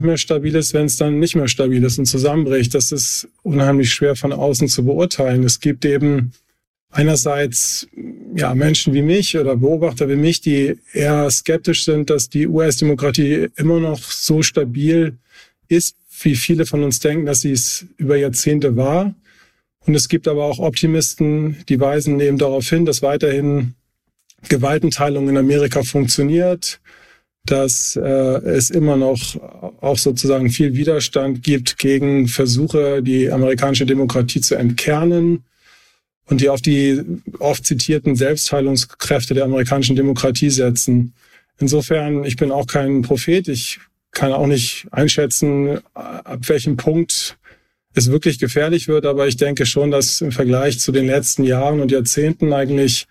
mehr stabil ist, wenn es dann nicht mehr stabil ist und zusammenbricht. Das ist unheimlich schwer von außen zu beurteilen. Es gibt eben einerseits Menschen wie mich oder Beobachter wie mich, die eher skeptisch sind, dass die US-Demokratie immer noch so stabil ist, wie viele von uns denken, dass sie es über Jahrzehnte war. Und es gibt aber auch Optimisten, die weisen eben darauf hin, dass weiterhin Gewaltenteilung in Amerika funktioniert, dass es immer noch auch sozusagen viel Widerstand gibt gegen Versuche, die amerikanische Demokratie zu entkernen und die auf die oft zitierten Selbstheilungskräfte der amerikanischen Demokratie setzen. Insofern, ich bin auch kein Prophet. Ich kann auch nicht einschätzen, ab welchem Punkt es wirklich gefährlich wird. Aber ich denke schon, dass im Vergleich zu den letzten Jahren und Jahrzehnten eigentlich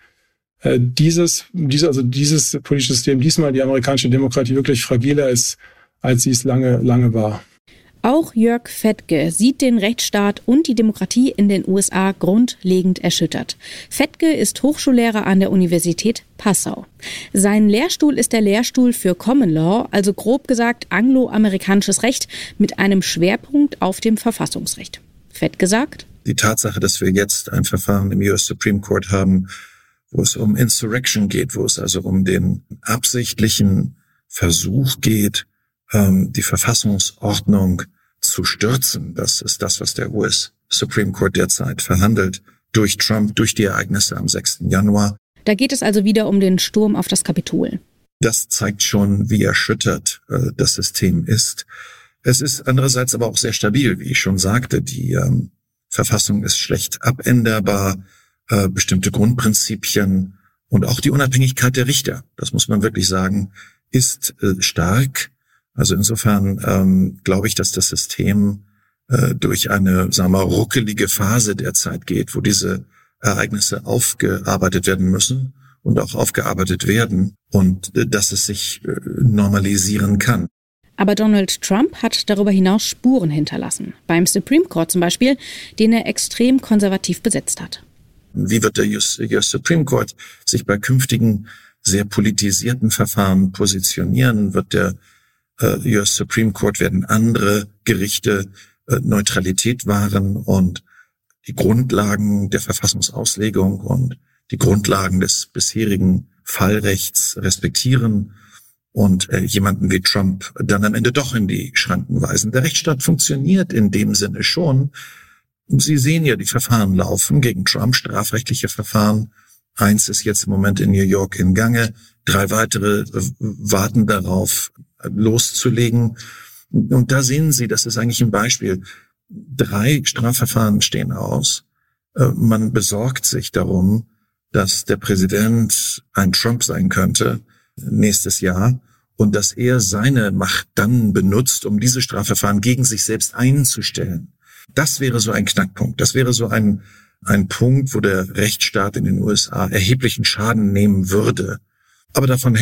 dieses politische System, diesmal die amerikanische Demokratie, wirklich fragiler ist, als sie es lange war. Auch Jörg Fettke sieht den Rechtsstaat und die Demokratie in den USA grundlegend erschüttert. Fettke ist Hochschullehrer an der Universität Passau. Sein Lehrstuhl ist der Lehrstuhl für Common Law, also grob gesagt angloamerikanisches Recht mit einem Schwerpunkt auf dem Verfassungsrecht. Fettke sagt: Die Tatsache, dass wir jetzt ein Verfahren im US Supreme Court haben, wo es um Insurrection geht, wo es also um den absichtlichen Versuch geht, die Verfassungsordnung zu stürzen. Das ist das, was der US Supreme Court derzeit verhandelt, durch Trump, durch die Ereignisse am 6. Januar. Da geht es also wieder um den Sturm auf das Kapitol. Das zeigt schon, wie erschüttert das System ist. Es ist andererseits aber auch sehr stabil, wie ich schon sagte. Die Verfassung ist schlecht abänderbar, bestimmte Grundprinzipien und auch die Unabhängigkeit der Richter, das muss man wirklich sagen, ist stark. Also insofern glaube ich, dass das System durch eine, ruckelige Phase derzeit geht, wo diese Ereignisse aufgearbeitet werden müssen und auch aufgearbeitet werden und dass es sich normalisieren kann. Aber Donald Trump hat darüber hinaus Spuren hinterlassen. Beim Supreme Court zum Beispiel, den er extrem konservativ besetzt hat. Wie wird der US Supreme Court sich bei künftigen sehr politisierten Verfahren positionieren? Wird der US Supreme Court, werden andere Gerichte Neutralität wahren und die Grundlagen der Verfassungsauslegung und die Grundlagen des bisherigen Fallrechts respektieren und jemanden wie Trump dann am Ende doch in die Schranken weisen? Der Rechtsstaat funktioniert in dem Sinne schon. Sie sehen ja, die Verfahren laufen gegen Trump, strafrechtliche Verfahren. 1 ist jetzt im Moment in New York in Gange. 3 weitere warten darauf, loszulegen. Und da sehen Sie, das ist eigentlich ein Beispiel. 3 Strafverfahren stehen aus. Man besorgt sich darum, dass der Präsident ein Trump sein könnte nächstes Jahr und dass er seine Macht dann benutzt, um diese Strafverfahren gegen sich selbst einzustellen. Das wäre so ein Knackpunkt. Das wäre so ein Punkt, wo der Rechtsstaat in den USA erheblichen Schaden nehmen würde. Aber davon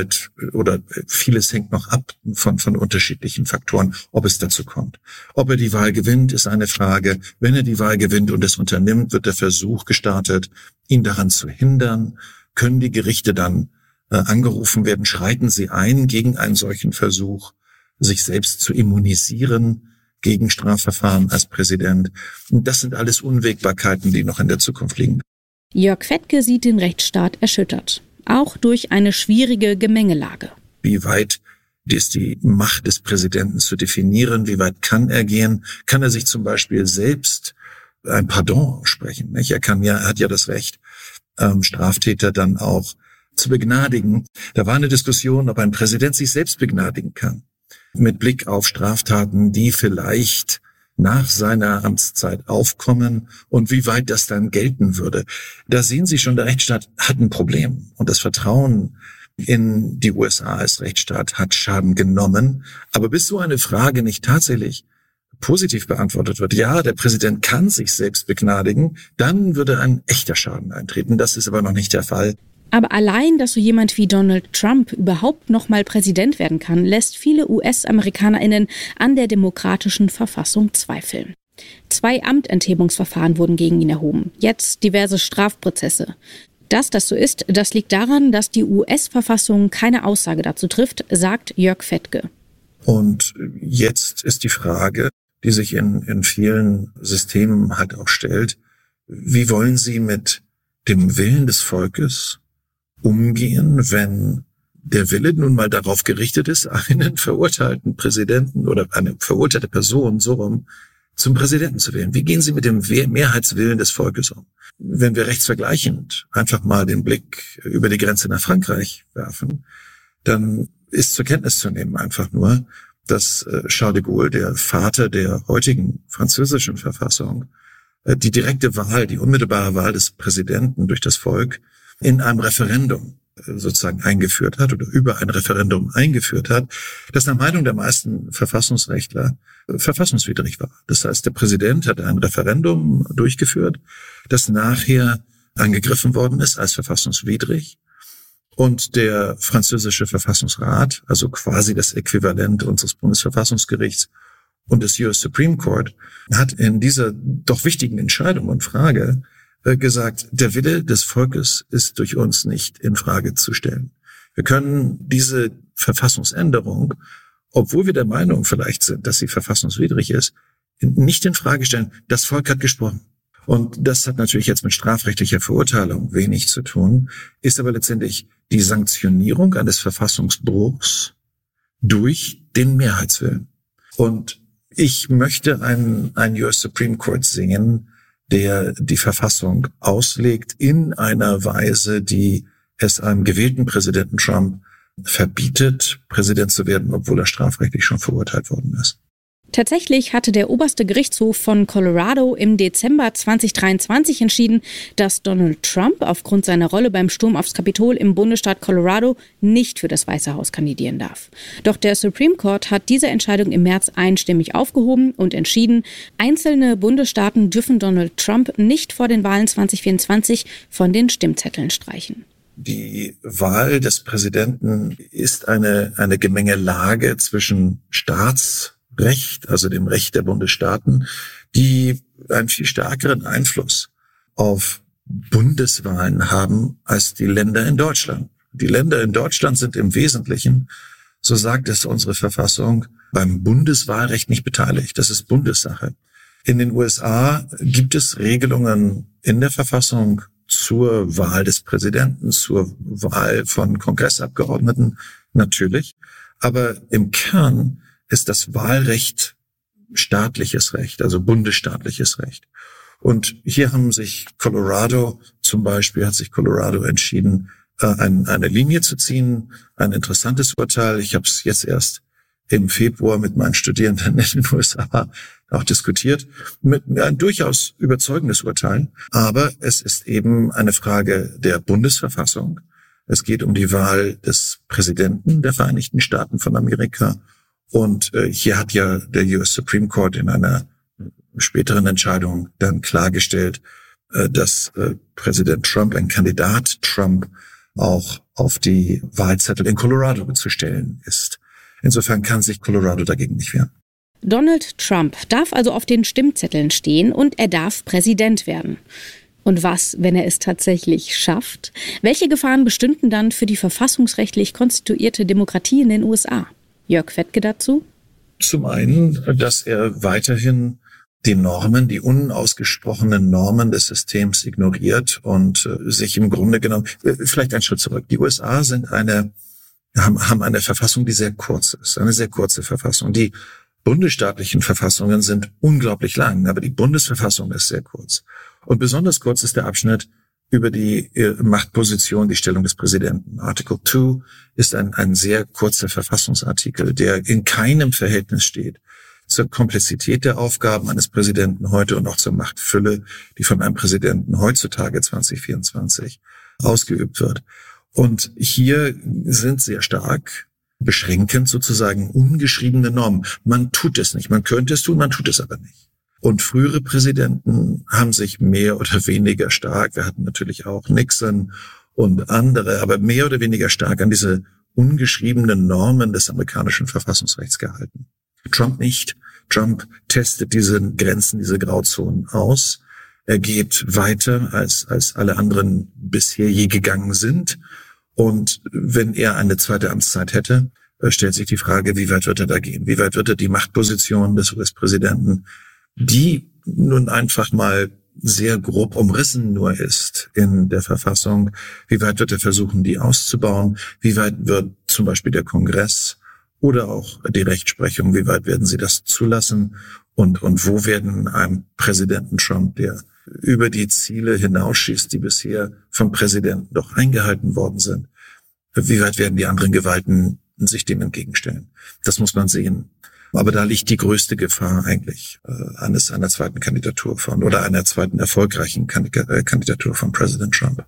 vieles hängt noch ab von unterschiedlichen Faktoren, ob es dazu kommt. Ob er die Wahl gewinnt, ist eine Frage. Wenn er die Wahl gewinnt und es unternimmt, wird der Versuch gestartet, ihn daran zu hindern. Können die Gerichte dann angerufen werden? Schreiten sie ein gegen einen solchen Versuch, sich selbst zu immunisieren gegen Strafverfahren als Präsident? Und das sind alles Unwägbarkeiten, die noch in der Zukunft liegen. Jörg Fettke sieht den Rechtsstaat erschüttert. Auch durch eine schwierige Gemengelage. Wie weit ist die Macht des Präsidenten zu definieren? Wie weit kann er gehen? Kann er sich zum Beispiel selbst ein Pardon sprechen? Er hat ja das Recht, Straftäter dann auch zu begnadigen. Da war eine Diskussion, ob ein Präsident sich selbst begnadigen kann. Mit Blick auf Straftaten, die vielleicht nach seiner Amtszeit aufkommen und wie weit das dann gelten würde. Da sehen Sie schon, der Rechtsstaat hat ein Problem und das Vertrauen in die USA als Rechtsstaat hat Schaden genommen. Aber bis so eine Frage nicht tatsächlich positiv beantwortet wird, ja, der Präsident kann sich selbst begnadigen, dann würde ein echter Schaden eintreten. Das ist aber noch nicht der Fall. Aber allein, dass so jemand wie Donald Trump überhaupt noch mal Präsident werden kann, lässt viele US-AmerikanerInnen an der demokratischen Verfassung zweifeln. 2 Amtenthebungsverfahren wurden gegen ihn erhoben, jetzt diverse Strafprozesse. Dass das so ist, das liegt daran, dass die US-Verfassung keine Aussage dazu trifft, sagt Jörg Fettke. Und jetzt ist die Frage, die sich in vielen Systemen halt auch stellt, wie wollen Sie mit dem Willen des Volkes umgehen, wenn der Wille nun mal darauf gerichtet ist, einen verurteilten Präsidenten oder eine verurteilte Person so rum zum Präsidenten zu wählen? Wie gehen Sie mit dem Mehrheitswillen des Volkes um? Wenn wir rechtsvergleichend einfach mal den Blick über die Grenze nach Frankreich werfen, dann ist zur Kenntnis zu nehmen einfach nur, dass Charles de Gaulle, der Vater der heutigen französischen Verfassung, die direkte Wahl, die unmittelbare Wahl des Präsidenten durch das Volk in einem Referendum sozusagen eingeführt hat oder über ein Referendum eingeführt hat, das nach Meinung der meisten Verfassungsrechtler verfassungswidrig war. Das heißt, der Präsident hat ein Referendum durchgeführt, das nachher angegriffen worden ist als verfassungswidrig. Und der französische Verfassungsrat, also quasi das Äquivalent unseres Bundesverfassungsgerichts und des US Supreme Court, hat in dieser doch wichtigen Entscheidung und Frage gesagt, der Wille des Volkes ist durch uns nicht in Frage zu stellen. Wir können diese Verfassungsänderung, obwohl wir der Meinung vielleicht sind, dass sie verfassungswidrig ist, nicht in Frage stellen. Das Volk hat gesprochen. Und das hat natürlich jetzt mit strafrechtlicher Verurteilung wenig zu tun, ist aber letztendlich die Sanktionierung eines Verfassungsbruchs durch den Mehrheitswillen. Und ich möchte einen US Supreme Court sehen, der die Verfassung auslegt in einer Weise, die es einem gewählten Präsidenten Trump verbietet, Präsident zu werden, obwohl er strafrechtlich schon verurteilt worden ist. Tatsächlich hatte der oberste Gerichtshof von Colorado im Dezember 2023 entschieden, dass Donald Trump aufgrund seiner Rolle beim Sturm aufs Kapitol im Bundesstaat Colorado nicht für das Weiße Haus kandidieren darf. Doch der Supreme Court hat diese Entscheidung im März einstimmig aufgehoben und entschieden, einzelne Bundesstaaten dürfen Donald Trump nicht vor den Wahlen 2024 von den Stimmzetteln streichen. Die Wahl des Präsidenten ist eine Gemengelage zwischen Staatsrecht, also dem Recht der Bundesstaaten, die einen viel stärkeren Einfluss auf Bundeswahlen haben als die Länder in Deutschland. Die Länder in Deutschland sind im Wesentlichen, so sagt es unsere Verfassung, beim Bundeswahlrecht nicht beteiligt. Das ist Bundessache. In den USA gibt es Regelungen in der Verfassung zur Wahl des Präsidenten, zur Wahl von Kongressabgeordneten, natürlich. Aber im Kern ist das Wahlrecht staatliches Recht, also bundesstaatliches Recht. Und hier hat sich Colorado entschieden, eine Linie zu ziehen, ein interessantes Urteil. Ich habe es jetzt erst im Februar mit meinen Studierenden in den USA auch diskutiert, mit ein durchaus überzeugendes Urteil. Aber es ist eben eine Frage der Bundesverfassung. Es geht um die Wahl des Präsidenten der Vereinigten Staaten von Amerika. Und hier hat ja der US Supreme Court in einer späteren Entscheidung dann klargestellt, dass Präsident Trump, ein Kandidat Trump, auch auf die Wahlzettel in Colorado zu stellen ist. Insofern kann sich Colorado dagegen nicht wehren. Donald Trump darf also auf den Stimmzetteln stehen und er darf Präsident werden. Und was, wenn er es tatsächlich schafft? Welche Gefahren bestünden dann für die verfassungsrechtlich konstituierte Demokratie in den USA? Jörg Fettke dazu? Zum einen, dass er weiterhin die Normen, die unausgesprochenen Normen des Systems ignoriert und sich im Grunde genommen, vielleicht einen Schritt zurück. Die USA haben eine Verfassung, die sehr kurz ist, eine sehr kurze Verfassung. Die bundesstaatlichen Verfassungen sind unglaublich lang, aber die Bundesverfassung ist sehr kurz. Und besonders kurz ist der Abschnitt über die Machtposition, die Stellung des Präsidenten. Article 2 ist ein sehr kurzer Verfassungsartikel, der in keinem Verhältnis steht zur Komplexität der Aufgaben eines Präsidenten heute und auch zur Machtfülle, die von einem Präsidenten heutzutage 2024 ausgeübt wird. Und hier sind sehr stark beschränkend sozusagen ungeschriebene Normen. Man tut es nicht. Man könnte es tun, man tut es aber nicht. Und frühere Präsidenten haben sich mehr oder weniger stark, wir hatten natürlich auch Nixon und andere, aber mehr oder weniger stark an diese ungeschriebenen Normen des amerikanischen Verfassungsrechts gehalten. Trump nicht. Trump testet diese Grenzen, diese Grauzonen aus. Er geht weiter, als alle anderen bisher je gegangen sind. Und wenn er eine zweite Amtszeit hätte, stellt sich die Frage, wie weit wird er da gehen? Wie weit wird er die Machtposition des US-Präsidenten, die nun einfach mal sehr grob umrissen nur ist in der Verfassung, wie weit wird er versuchen, die auszubauen? Wie weit wird zum Beispiel der Kongress oder auch die Rechtsprechung, wie weit werden sie das zulassen? Und wo werden einem Präsidenten Trump, der über die Ziele hinausschießt, die bisher vom Präsidenten doch eingehalten worden sind, wie weit werden die anderen Gewalten sich dem entgegenstellen? Das muss man sehen. Aber da liegt die größte Gefahr eigentlich einer zweiten Kandidatur einer zweiten erfolgreichen Kandidatur von Präsident Trump.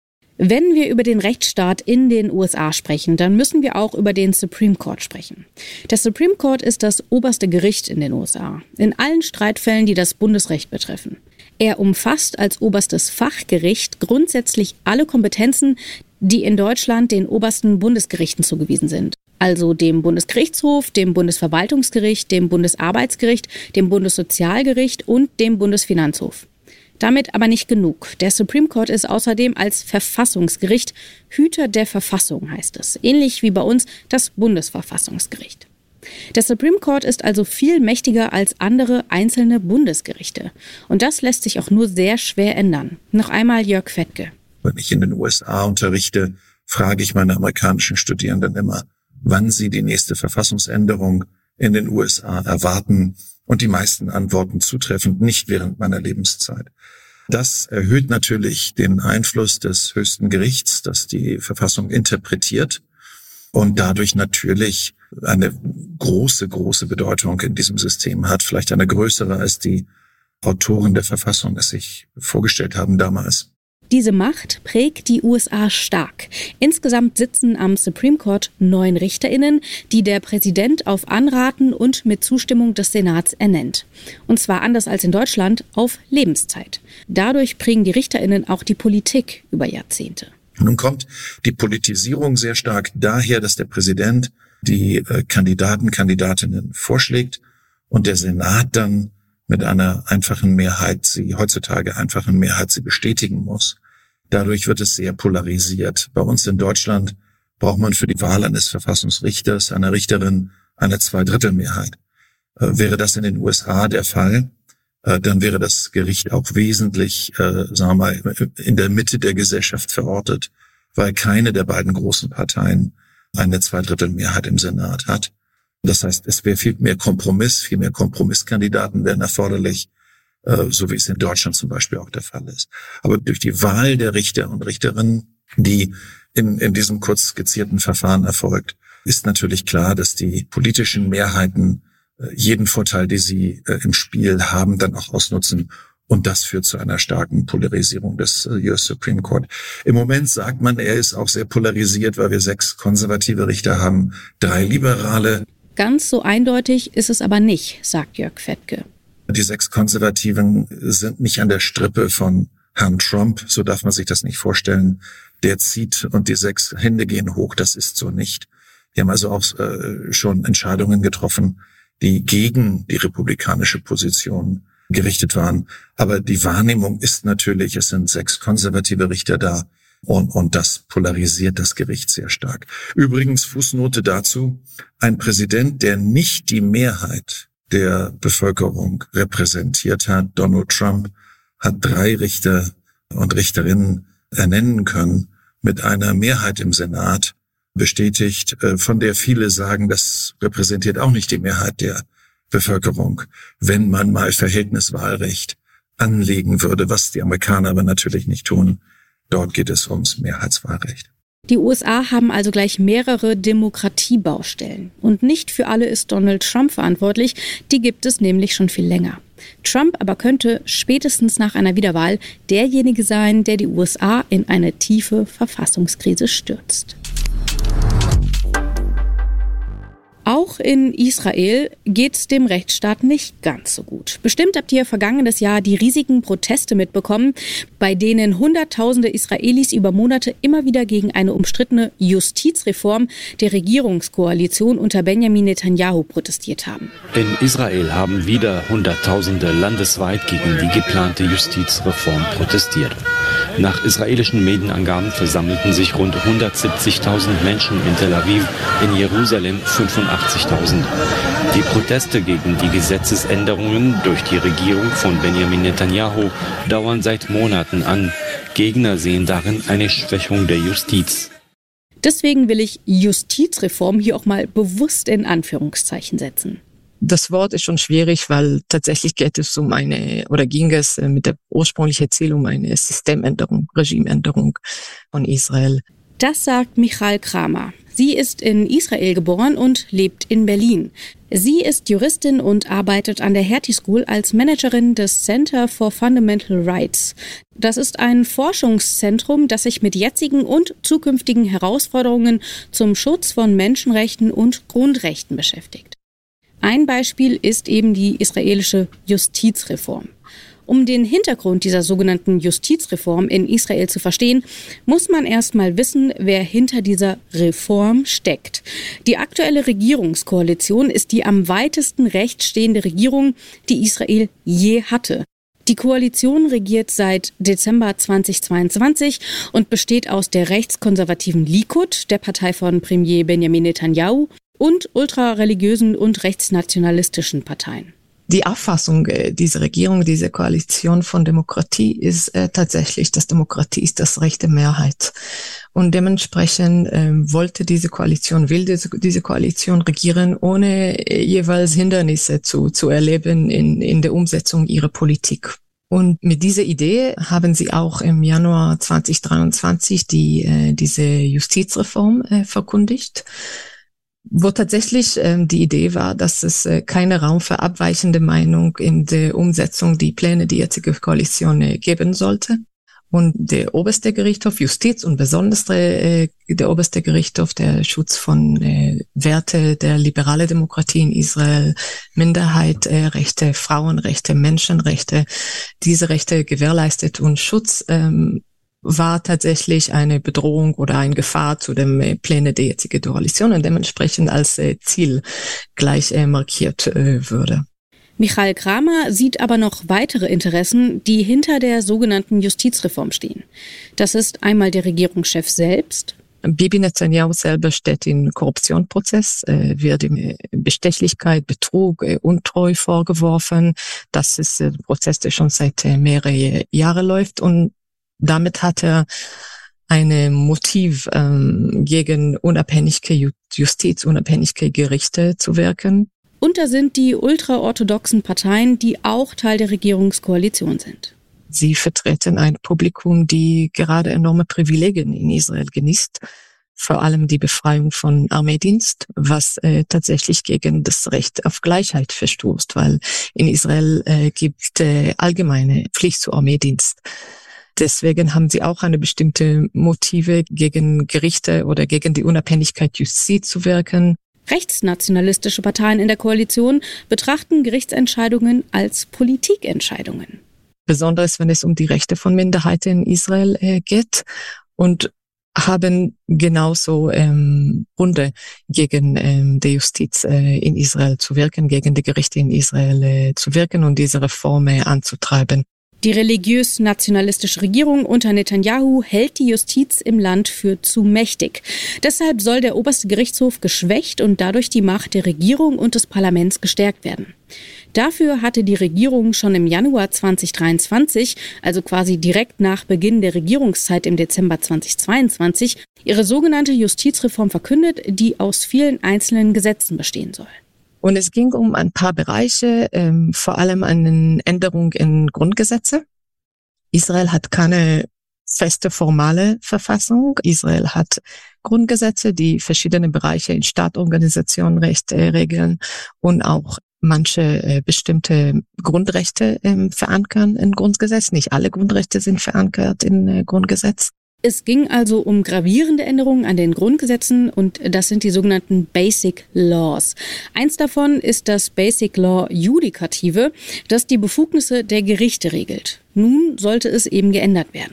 Wenn wir über den Rechtsstaat in den USA sprechen, dann müssen wir auch über den Supreme Court sprechen. Der Supreme Court ist das oberste Gericht in den USA, in allen Streitfällen, die das Bundesrecht betreffen. Er umfasst als oberstes Fachgericht grundsätzlich alle Kompetenzen, die in Deutschland den obersten Bundesgerichten zugewiesen sind. Also dem Bundesgerichtshof, dem Bundesverwaltungsgericht, dem Bundesarbeitsgericht, dem Bundessozialgericht und dem Bundesfinanzhof. Damit aber nicht genug. Der Supreme Court ist außerdem als Verfassungsgericht Hüter der Verfassung, heißt es. Ähnlich wie bei uns das Bundesverfassungsgericht. Der Supreme Court ist also viel mächtiger als andere einzelne Bundesgerichte. Und das lässt sich auch nur sehr schwer ändern. Noch einmal Jörg Fettke. Wenn ich in den USA unterrichte, frage ich meine amerikanischen Studierenden immer, wann sie die nächste Verfassungsänderung in den USA erwarten. Und die meisten antworten zutreffend nicht während meiner Lebenszeit. Das erhöht natürlich den Einfluss des höchsten Gerichts, das die Verfassung interpretiert und dadurch natürlich eine große Bedeutung in diesem System hat, vielleicht eine größere, als die Autoren der Verfassung es sich vorgestellt haben damals. Diese Macht prägt die USA stark. Insgesamt sitzen am Supreme Court 9 RichterInnen, die der Präsident auf Anraten und mit Zustimmung des Senats ernennt. Und zwar anders als in Deutschland auf Lebenszeit. Dadurch prägen die RichterInnen auch die Politik über Jahrzehnte. Nun kommt die Politisierung sehr stark daher, dass der Präsident die Kandidatinnen vorschlägt und der Senat dann mit einer einfachen Mehrheit, sie bestätigen muss. Dadurch wird es sehr polarisiert. Bei uns in Deutschland braucht man für die Wahl eines Verfassungsrichters, einer Richterin, eine 2/3-Mehrheit. Wäre das in den USA der Fall, dann wäre das Gericht auch wesentlich, in der Mitte der Gesellschaft verortet, weil keine der beiden großen Parteien eine 2/3-Mehrheit im Senat hat. Das heißt, es wäre viel mehr Kompromisskandidaten wären erforderlich, so wie es in Deutschland zum Beispiel auch der Fall ist. Aber durch die Wahl der Richter und Richterinnen, die in diesem kurz skizzierten Verfahren erfolgt, ist natürlich klar, dass die politischen Mehrheiten jeden Vorteil, die sie im Spiel haben, dann auch ausnutzen. Und das führt zu einer starken Polarisierung des US Supreme Court. Im Moment sagt man, er ist auch sehr polarisiert, weil wir 6 konservative Richter haben, 3 liberale. Ganz so eindeutig ist es aber nicht, sagt Jörg Fettke. Die 6 Konservativen sind nicht an der Strippe von Herrn Trump, so darf man sich das nicht vorstellen. Der zieht und die 6 Hände gehen hoch, das ist so nicht. Die haben also auch schon Entscheidungen getroffen, die gegen die republikanische Position gerichtet waren. Aber die Wahrnehmung ist natürlich, es sind 6 konservative Richter da und das polarisiert das Gericht sehr stark. Übrigens, Fußnote dazu, ein Präsident, der nicht die Mehrheit der Bevölkerung repräsentiert hat, Donald Trump, hat 3 Richter und Richterinnen ernennen können mit einer Mehrheit im Senat bestätigt, von der viele sagen, das repräsentiert auch nicht die Mehrheit der Bevölkerung, wenn man mal Verhältniswahlrecht anlegen würde, was die Amerikaner aber natürlich nicht tun. Dort geht es ums Mehrheitswahlrecht. Die USA haben also gleich mehrere Demokratiebaustellen. Und nicht für alle ist Donald Trump verantwortlich, die gibt es nämlich schon viel länger. Trump aber könnte spätestens nach einer Wiederwahl derjenige sein, der die USA in eine tiefe Verfassungskrise stürzt. Auch in Israel geht's dem Rechtsstaat nicht ganz so gut. Bestimmt habt ihr vergangenes Jahr die riesigen Proteste mitbekommen, bei denen Hunderttausende Israelis über Monate immer wieder gegen eine umstrittene Justizreform der Regierungskoalition unter Benjamin Netanyahu protestiert haben. In Israel haben wieder Hunderttausende landesweit gegen die geplante Justizreform protestiert. Nach israelischen Medienangaben versammelten sich rund 170.000 Menschen in Tel Aviv, in Jerusalem 85.000. Die Proteste gegen die Gesetzesänderungen durch die Regierung von Benjamin Netanyahu dauern seit Monaten an. Gegner sehen darin eine Schwächung der Justiz. Deswegen will ich Justizreform hier auch mal bewusst in Anführungszeichen setzen. Das Wort ist schon schwierig, weil tatsächlich ging es mit der ursprünglichen Ziel um eine Systemänderung, Regimeänderung von Israel. Das sagt Michal Kramer. Sie ist in Israel geboren und lebt in Berlin. Sie ist Juristin und arbeitet an der Hertie School als Managerin des Center for Fundamental Rights. Das ist ein Forschungszentrum, das sich mit jetzigen und zukünftigen Herausforderungen zum Schutz von Menschenrechten und Grundrechten beschäftigt. Ein Beispiel ist eben die israelische Justizreform. Um den Hintergrund dieser sogenannten Justizreform in Israel zu verstehen, muss man erst mal wissen, wer hinter dieser Reform steckt. Die aktuelle Regierungskoalition ist die am weitesten rechts stehende Regierung, die Israel je hatte. Die Koalition regiert seit Dezember 2022 und besteht aus der rechtskonservativen Likud, der Partei von Premier Benjamin Netanyahu, und ultrareligiösen und rechtsnationalistischen Parteien. Die Auffassung dieser Regierung, dieser Koalition von Demokratie ist tatsächlich, dass Demokratie ist das Recht der Mehrheit. Und dementsprechend will diese Koalition regieren, ohne jeweils Hindernisse zu erleben in der Umsetzung ihrer Politik. Und mit dieser Idee haben sie auch im Januar 2023 diese Justizreform verkündigt, wo tatsächlich die Idee war, dass es keine Raum für abweichende Meinung in der Umsetzung die Pläne der jetzigen Koalition geben sollte. Und der oberste Gerichtshof, Justiz und besonders der oberste Gerichtshof, der Schutz von Werte der liberalen Demokratie in Israel, Minderheitenrechte, Frauenrechte, Menschenrechte, diese Rechte gewährleistet und Schutz war tatsächlich eine Bedrohung oder eine Gefahr zu den Plänen der jetzigen Koalition und dementsprechend als Ziel gleich markiert würde. Michal Kramer sieht aber noch weitere Interessen, die hinter der sogenannten Justizreform stehen. Das ist einmal der Regierungschef selbst. Bibi Netanyahu selber steht in Korruptionsprozess, wird ihm Bestechlichkeit, Betrug, Untreu vorgeworfen. Das ist ein Prozess, der schon seit mehreren Jahren läuft und damit hat er ein Motiv, gegen unabhängige Justiz, unabhängige Gerichte zu wirken. Und da sind die ultraorthodoxen Parteien, die auch Teil der Regierungskoalition sind. Sie vertreten ein Publikum, die gerade enorme Privilegien in Israel genießt. Vor allem die Befreiung von Armeedienst, was tatsächlich gegen das Recht auf Gleichheit verstoßt, weil in Israel gibt allgemeine Pflicht zu Armeedienst. Deswegen haben sie auch eine bestimmte Motive, gegen Gerichte oder gegen die Unabhängigkeit Justiz zu wirken. Rechtsnationalistische Parteien in der Koalition betrachten Gerichtsentscheidungen als Politikentscheidungen. Besonders wenn es um die Rechte von Minderheiten in Israel geht und haben genauso Gründe gegen die Justiz in Israel zu wirken, gegen die Gerichte in Israel zu wirken und diese Reform anzutreiben. Die religiös-nationalistische Regierung unter Netanyahu hält die Justiz im Land für zu mächtig. Deshalb soll der oberste Gerichtshof geschwächt und dadurch die Macht der Regierung und des Parlaments gestärkt werden. Dafür hatte die Regierung schon im Januar 2023, also quasi direkt nach Beginn der Regierungszeit im Dezember 2022, ihre sogenannte Justizreform verkündet, die aus vielen einzelnen Gesetzen bestehen soll. Und es ging um ein paar Bereiche, vor allem eine Änderung in Grundgesetze. Israel hat keine feste formale Verfassung. Israel hat Grundgesetze, die verschiedene Bereiche in Staatorganisationen regeln und auch manche bestimmte Grundrechte verankern in Grundgesetz. Nicht alle Grundrechte sind verankert in Grundgesetz. Es ging also um gravierende Änderungen an den Grundgesetzen und das sind die sogenannten Basic Laws. Eins davon ist das Basic Law Judikative, das die Befugnisse der Gerichte regelt. Nun sollte es eben geändert werden.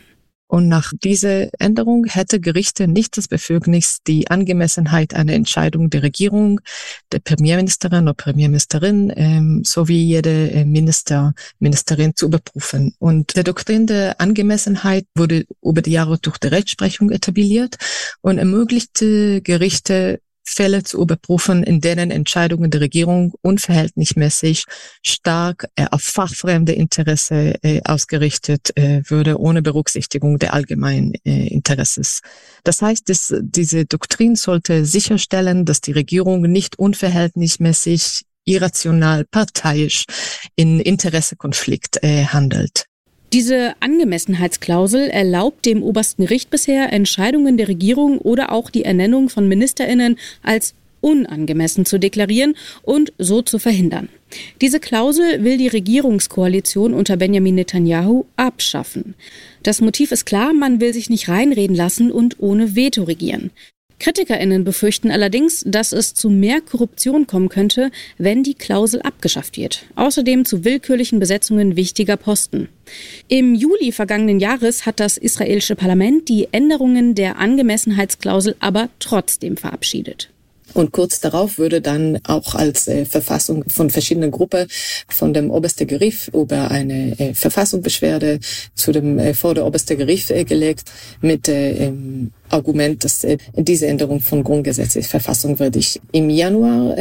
Und nach dieser Änderung hätte Gerichte nicht das Befugnis, die Angemessenheit einer Entscheidung der Regierung, der Premierministerin oder Premierministerin sowie jede Ministerin zu überprüfen. Und der Doktrin der Angemessenheit wurde über die Jahre durch die Rechtsprechung etabliert und ermöglichte Gerichte, Fälle zu überprüfen, in denen Entscheidungen der Regierung unverhältnismäßig stark auf fachfremde Interesse ausgerichtet würde, ohne Berücksichtigung der allgemeinen Interesses. Das heißt, diese Doktrin sollte sicherstellen, dass die Regierung nicht unverhältnismäßig, irrational, parteiisch in Interessekonflikt handelt. Diese Angemessenheitsklausel erlaubt dem obersten Gericht bisher, Entscheidungen der Regierung oder auch die Ernennung von MinisterInnen als unangemessen zu deklarieren und so zu verhindern. Diese Klausel will die Regierungskoalition unter Benjamin Netanyahu abschaffen. Das Motiv ist klar, man will sich nicht reinreden lassen und ohne Veto regieren. KritikerInnen befürchten allerdings, dass es zu mehr Korruption kommen könnte, wenn die Klausel abgeschafft wird. Außerdem zu willkürlichen Besetzungen wichtiger Posten. Im Juli vergangenen Jahres hat das israelische Parlament die Änderungen der Angemessenheitsklausel aber trotzdem verabschiedet. Und kurz darauf würde dann auch als Verfassung von verschiedenen Gruppen von dem obersten Gericht über eine Verfassungsbeschwerde zu dem vor der obersten Gericht gelegt mit Argument, dass diese Änderung von Grundgesetz ist verfassungswidrig. Im Januar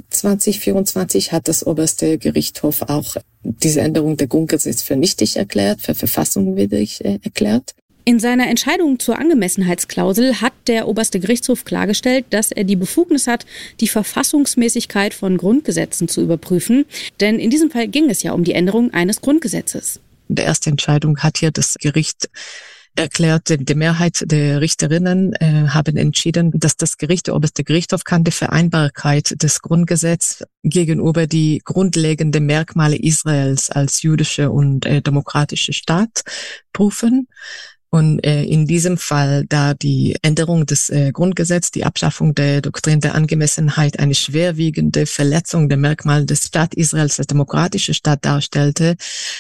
2024 hat das oberste Gerichtshof auch diese Änderung der Grundgesetz für nichtig erklärt, für verfassungswidrig erklärt. In seiner Entscheidung zur Angemessenheitsklausel hat der oberste Gerichtshof klargestellt, dass er die Befugnis hat, die Verfassungsmäßigkeit von Grundgesetzen zu überprüfen. Denn in diesem Fall ging es ja um die Änderung eines Grundgesetzes. In der ersten Entscheidung hat hier das Gericht erklärt, die Mehrheit der Richterinnen haben entschieden, dass das Gericht, der oberste Gerichtshof, kann die Vereinbarkeit des Grundgesetzes gegenüber die grundlegenden Merkmale Israels als jüdische und demokratische Staat prüfen. Und in diesem Fall, da die Änderung des Grundgesetzes, die Abschaffung der Doktrin der Angemessenheit eine schwerwiegende Verletzung der Merkmale des Staat Israels als demokratische Staat darstellte,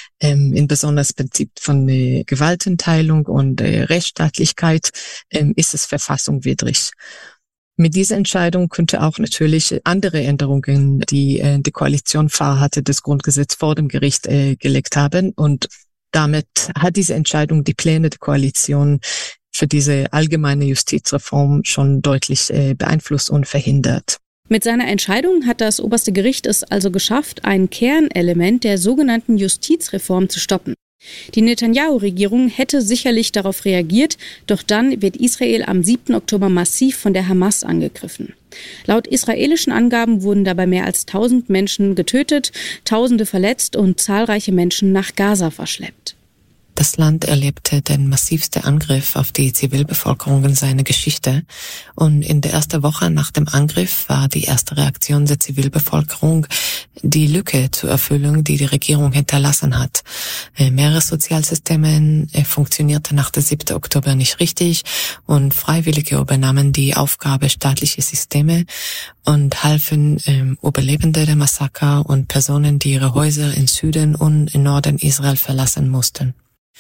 in besonders Prinzip von Gewaltenteilung und Rechtsstaatlichkeit, ist es verfassungswidrig. Mit dieser Entscheidung könnte auch natürlich andere Änderungen, die die Koalition vorhatte, des Grundgesetzes vor dem Gericht gelegt haben. Und damit hat diese Entscheidung die Pläne der Koalition für diese allgemeine Justizreform schon deutlich beeinflusst und verhindert. Mit seiner Entscheidung hat das oberste Gericht es also geschafft, ein Kernelement der sogenannten Justizreform zu stoppen. Die Netanyahu-Regierung hätte sicherlich darauf reagiert, doch dann wird Israel am 7. Oktober massiv von der Hamas angegriffen. Laut israelischen Angaben wurden dabei mehr als 1000 Menschen getötet, Tausende verletzt und zahlreiche Menschen nach Gaza verschleppt. Das Land erlebte den massivsten Angriff auf die Zivilbevölkerung in seiner Geschichte. Und in der ersten Woche nach dem Angriff war die erste Reaktion der Zivilbevölkerung die Lücke zur Erfüllung, die die Regierung hinterlassen hat. Mehrere Sozialsysteme funktionierten nach dem 7. Oktober nicht richtig und Freiwillige übernahmen die Aufgabe staatliche Systeme und halfen Überlebende der Massaker und Personen, die ihre Häuser im Süden und im Norden Israel verlassen mussten.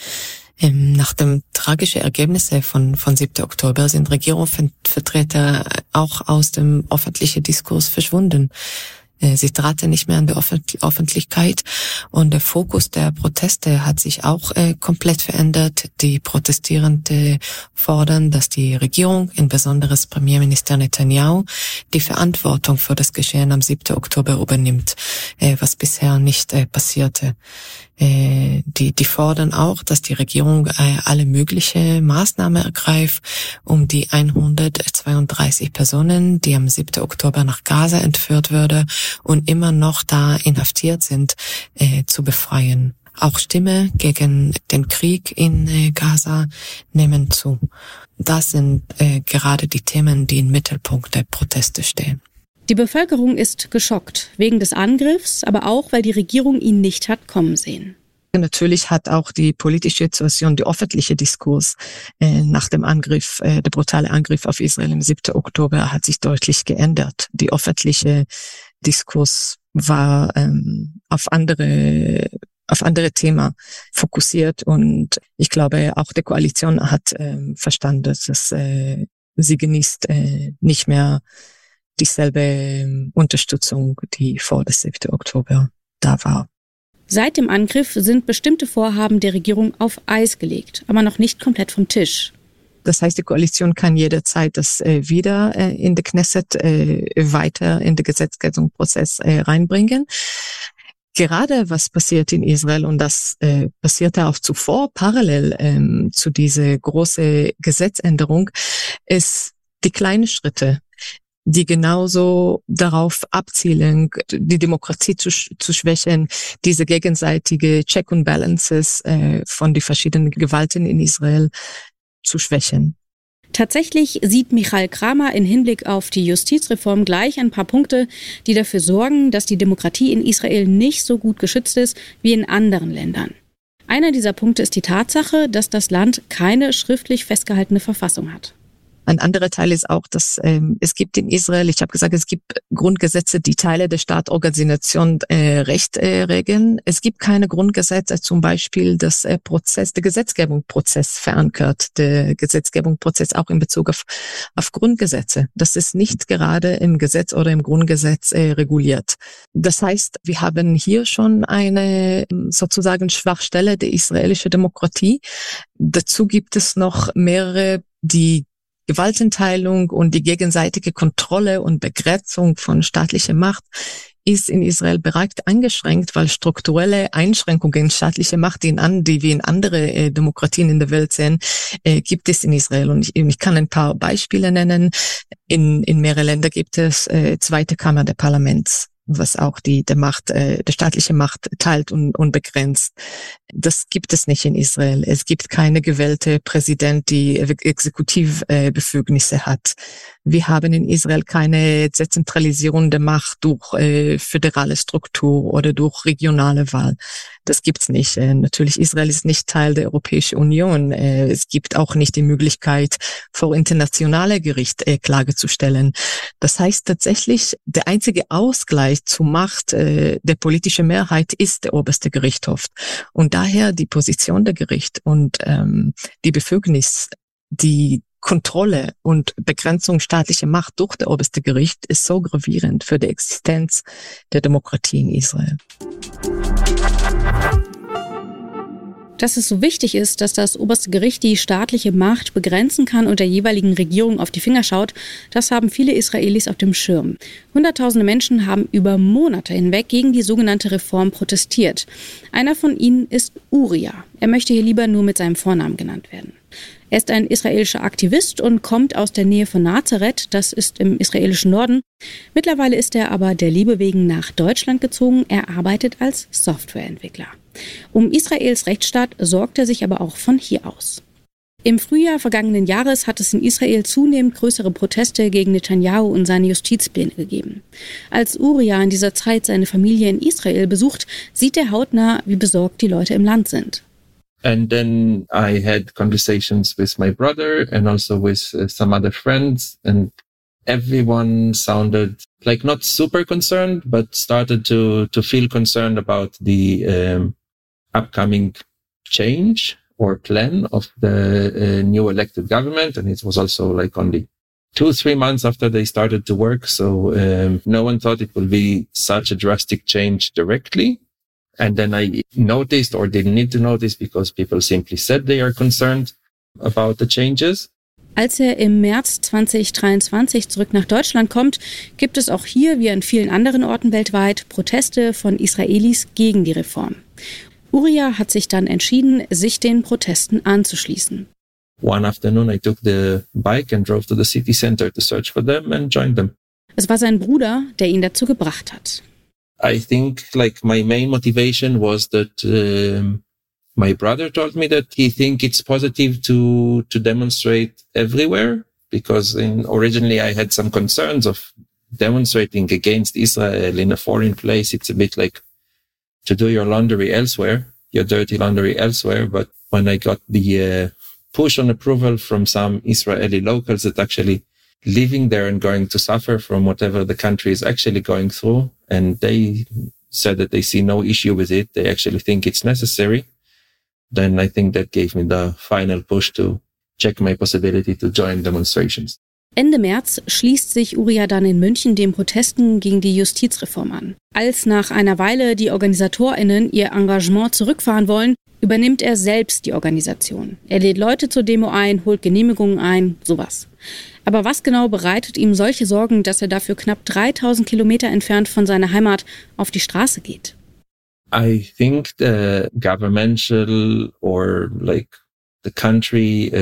Nach dem tragischen Ergebnisse von 7. Oktober sind Regierungsvertreter auch aus dem öffentlichen Diskurs verschwunden. Sie traten nicht mehr an der Öffentlichkeit und der Fokus der Proteste hat sich auch komplett verändert. Die Protestierenden fordern, dass die Regierung, insbesondere Premierminister Netanyahu, die Verantwortung für das Geschehen am 7. Oktober übernimmt, was bisher nicht passierte. Die fordern auch, dass die Regierung alle mögliche Maßnahmen ergreift, um die 132 Personen, die am 7. Oktober nach Gaza entführt wurde und immer noch da inhaftiert sind, zu befreien. Auch Stimme gegen den Krieg in Gaza nehmen zu. Das sind gerade die Themen, die im Mittelpunkt der Proteste stehen. Die Bevölkerung ist geschockt, wegen des Angriffs, aber auch, weil die Regierung ihn nicht hat kommen sehen. Natürlich hat auch die politische Situation, der öffentliche Diskurs nach dem Angriff, der brutale Angriff auf Israel am 7. Oktober hat sich deutlich geändert. Die öffentliche Diskurs war auf andere auf andere Themen fokussiert. Und ich glaube, auch die Koalition hat verstanden, dass sie genießt nicht mehr dieselbe Unterstützung, die vor dem 7. Oktober da war. Seit dem Angriff sind bestimmte Vorhaben der Regierung auf Eis gelegt, aber noch nicht komplett vom Tisch. Das heißt, die Koalition kann jederzeit das wieder in der Knesset weiter in den Gesetzgebungsprozess reinbringen. Gerade was passiert in Israel, und das passierte auch zuvor parallel zu dieser großen Gesetzänderung, ist die kleinen Schritte, die genauso darauf abzielen, die Demokratie zu schwächen, diese gegenseitige Check and Balances von den verschiedenen Gewalten in Israel zu schwächen. Tatsächlich sieht Michael Kramer in Hinblick auf die Justizreform gleich ein paar Punkte, die dafür sorgen, dass die Demokratie in Israel nicht so gut geschützt ist wie in anderen Ländern. Einer dieser Punkte ist die Tatsache, dass das Land keine schriftlich festgehaltene Verfassung hat. Ein anderer Teil ist auch, dass es gibt in Israel, ich habe gesagt, es gibt Grundgesetze, die Teile der Staatorganisation Recht regeln. Es gibt keine Grundgesetze, zum Beispiel das der Gesetzgebungsprozess verankert, der Gesetzgebungsprozess auch in Bezug auf Grundgesetze. Das ist nicht gerade im Gesetz oder im Grundgesetz reguliert. Das heißt, wir haben hier schon eine sozusagen Schwachstelle der israelischen Demokratie. Dazu gibt es noch mehrere, die Gewaltenteilung und die gegenseitige Kontrolle und Begrenzung von staatlicher Macht ist in Israel bereits eingeschränkt, weil strukturelle Einschränkungen staatlicher Macht, die wir in andere Demokratien in der Welt sehen, gibt es in Israel. Und ich kann ein paar Beispiele nennen. In mehreren Ländern gibt es zweite Kammer des Parlaments, was auch die staatliche Macht teilt und begrenzt. Das gibt es nicht in Israel. Es gibt keine gewählte Präsident, die Exekutivbefugnisse hat. Wir haben in Israel keine Dezentralisierung der Macht durch föderale Struktur oder durch regionale Wahl. Das gibt's nicht. Natürlich, Israel ist nicht Teil der Europäischen Union. Es gibt auch nicht die Möglichkeit, vor internationale Gericht Klage zu stellen. Das heißt tatsächlich, der einzige Ausgleich zur Macht der politischen Mehrheit ist der oberste Gerichtshof. Und daher die Position der Gericht und die Befugnis, die Kontrolle und Begrenzung staatlicher Macht durch das oberste Gericht ist so gravierend für die Existenz der Demokratie in Israel. Dass es so wichtig ist, dass das oberste Gericht die staatliche Macht begrenzen kann und der jeweiligen Regierung auf die Finger schaut, das haben viele Israelis auf dem Schirm. Hunderttausende Menschen haben über Monate hinweg gegen die sogenannte Reform protestiert. Einer von ihnen ist Uriah. Er möchte hier lieber nur mit seinem Vornamen genannt werden. Er ist ein israelischer Aktivist und kommt aus der Nähe von Nazareth, das ist im israelischen Norden. Mittlerweile ist er aber der Liebe wegen nach Deutschland gezogen. Er arbeitet als Softwareentwickler. Um Israels Rechtsstaat sorgt er sich aber auch von hier aus. Im Frühjahr vergangenen Jahres hat es in Israel zunehmend größere Proteste gegen Netanyahu und seine Justizpläne gegeben. Als Uriah in dieser Zeit seine Familie in Israel besucht, sieht er hautnah, wie besorgt die Leute im Land sind. And then I had conversations with my brother and also with some other friends, and everyone sounded like not super concerned, but started to feel concerned about the upcoming change or plan of the new elected government. And it was also like only 2-3 months after they started to work. So no one thought it would be such a drastic change directly. And then I noticed, or didn't need to notice, because people simply said they are concerned about the changes. Als er im März 2023 zurück nach Deutschland kommt, gibt es auch hier, wie an vielen anderen Orten weltweit, Proteste von Israelis gegen die Reform. Uriah hat sich dann entschieden, sich den Protesten anzuschließen. One afternoon I took the bike and drove to the city center to search for them and joined them. Es war sein Bruder, der ihn dazu gebracht hat. I think like my main motivation was that my brother told me that he think it's positive to demonstrate everywhere, because originally I had some concerns of demonstrating against Israel in a foreign place. It's a bit like to do your laundry elsewhere, your dirty laundry elsewhere. But when I got the push on approval from some Israeli locals that actually living there and going to suffer from whatever the country is actually going through, and they said that they see no issue with it, they actually think it's necessary, then I think that gave me the final push to check my possibility to join demonstrations. Ende März schließt sich Uriah dann in München den Protesten gegen die Justizreform an. Als nach einer Weile die OrganisatorInnen ihr Engagement zurückfahren wollen, übernimmt er selbst die Organisation. Er lädt Leute zur Demo ein, holt Genehmigungen ein, sowas. Aber was genau bereitet ihm solche Sorgen, dass er dafür knapp 3000 Kilometer entfernt von seiner Heimat auf die Straße geht? I think the governmental or like the country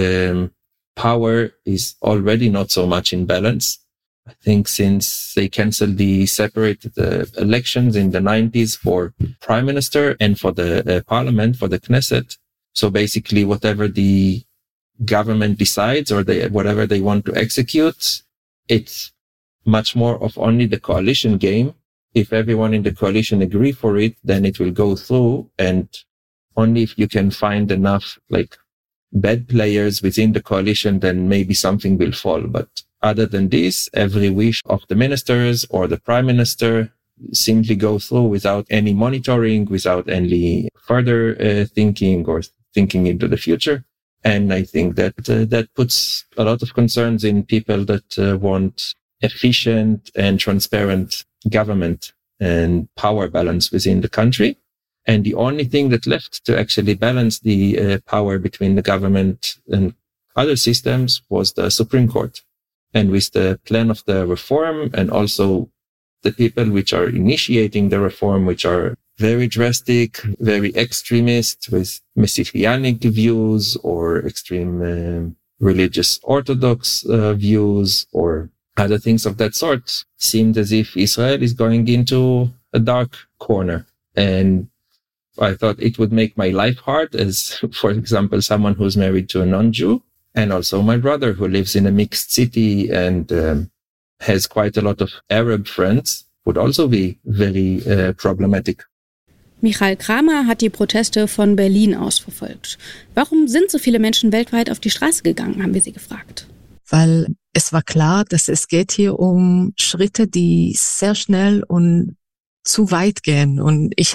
power is already not so much in balance. I think since they canceled the separated elections in the 90s for prime minister and for the parliament, for the Knesset. So basically whatever the government decides or whatever they want to execute, it's much more of only the coalition game. If everyone in the coalition agree for it, then it will go through. And only if you can find enough like bad players within the coalition, then maybe something will fall. But other than this, every wish of the ministers or the prime minister simply go through without any monitoring, without any further thinking or thinking into the future. And I think that that puts a lot of concerns in people that want efficient and transparent government and power balance within the country. And the only thing that left to actually balance the power between the government and other systems was the Supreme Court. And with the plan of the reform and also the people which are initiating the reform, which are very drastic, very extremist with messianic views or extreme religious orthodox views or other things of that sort, seemed as if Israel is going into a dark corner. And I thought it would make my life hard as, for example, someone who's married to a non-Jew, and also my brother who lives in a mixed city and has quite a lot of Arab friends, would also be very problematic. Michael Kramer hat die Proteste von Berlin aus verfolgt. Warum sind so viele Menschen weltweit auf die Straße gegangen, haben wir sie gefragt. Weil es war klar, dass es geht hier um Schritte, die sehr schnell und zu weit gehen. Und ich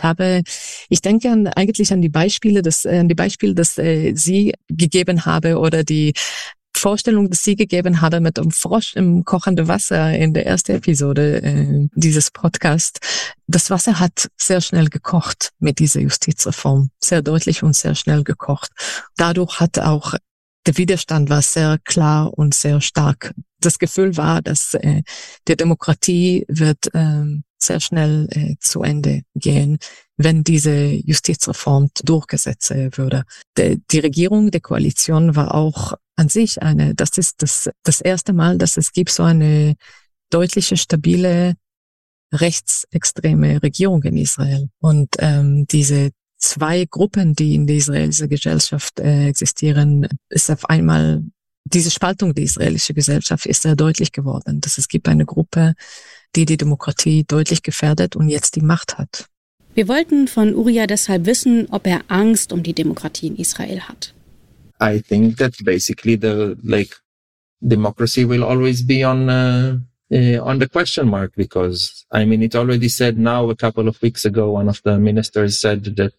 denke eigentlich an die Beispiele, das Sie gegeben habe oder die Vorstellung, dass Sie gegeben hatte mit dem Frosch im kochenden Wasser in der ersten Episode dieses Podcasts. Das Wasser hat sehr schnell gekocht mit dieser Justizreform. Sehr deutlich und sehr schnell gekocht. Dadurch hat auch der Widerstand war sehr klar und sehr stark. Das Gefühl war, dass die Demokratie wird sehr schnell zu Ende gehen, wenn diese Justizreform durchgesetzt würde. Die Regierung, die Koalition war auch an sich das ist das erste Mal, dass es gibt so eine deutliche, stabile, rechtsextreme Regierung in Israel. Und diese zwei Gruppen, die in der israelischen Gesellschaft existieren, ist auf einmal diese Spaltung der israelischen Gesellschaft ist sehr deutlich geworden. Dass es gibt eine Gruppe, die Demokratie deutlich gefährdet und jetzt die Macht hat. Wir wollten von Uriah deshalb wissen, ob er Angst um die Demokratie in Israel hat. I think that basically democracy will always be on the question mark because, I mean, it already said now a couple of weeks ago, one of the ministers said that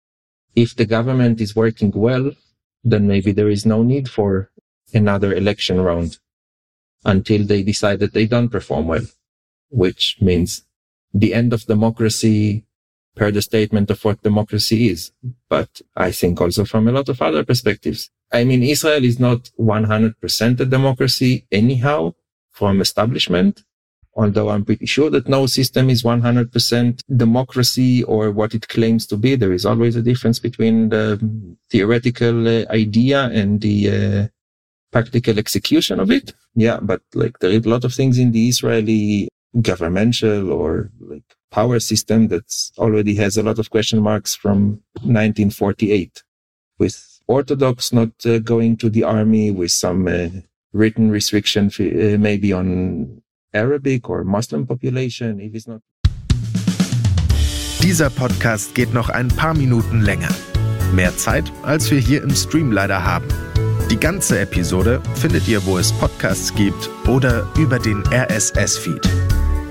if the government is working well, then maybe there is no need for another election round until they decide that they don't perform well, which means the end of democracy per the statement of what democracy is. But I think also from a lot of other perspectives. I mean, Israel is not 100% a democracy anyhow from establishment, although I'm pretty sure that no system is 100% democracy or what it claims to be. There is always a difference between the theoretical idea and the practical execution of it. Yeah, but like there is a lot of things in the Israeli governmental or like power system that already has a lot of question marks from 1948 with Orthodox not going to the army, with some written restriction maybe on Arabic or Muslim population, if it's not. Dieser Podcast geht noch ein paar Minuten länger. Mehr Zeit, als wir hier im Stream leider haben. Die ganze Episode findet ihr, wo es Podcasts gibt oder über den RSS-Feed.